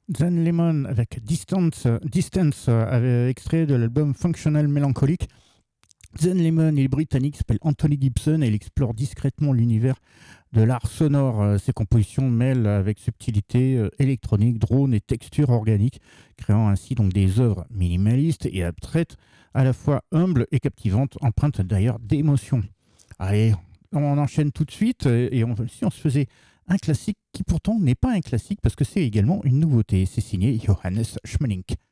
John Lemon avec Distance extrait de l'album Functional Melancholic. John Lemon, il est britannique, il s'appelle Anthony Gibson et il explore discrètement l'univers de l'art sonore. Ses compositions mêlent avec subtilité électronique, drone et texture organique, créant ainsi donc des œuvres minimalistes et abstraites, à la fois humbles et captivantes, empreintes d'ailleurs d'émotion. Allez, on enchaîne tout de suite si on se faisait un classique qui pourtant n'est pas un classique parce que c'est également une nouveauté. C'est signé Johannes Schmeling.